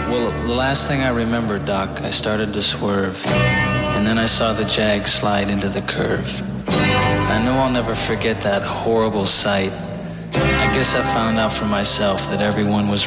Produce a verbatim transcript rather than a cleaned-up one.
Well, the last thing I remember, Doc, I started to swerve, and then I saw the Jag slide into the curve. I know I'll never forget that horrible sight. I guess I found out for myself that everyone was